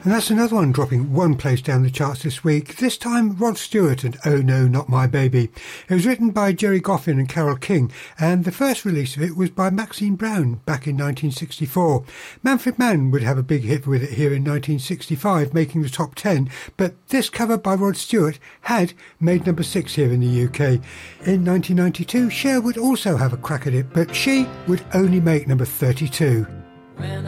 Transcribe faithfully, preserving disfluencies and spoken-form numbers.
And that's another one dropping one place down the charts this week, this time Rod Stewart and Oh No, Not My Baby. It was written by Jerry Goffin and Carole King, and the first release of it was by Maxine Brown back in nineteen sixty-four. Manfred Mann would have a big hit with it here in nineteen sixty-five, making the top ten, but this cover by Rod Stewart had made number six here in the U K. In nineteen ninety-two, Cher would also have a crack at it, but she would only make number thirty-two.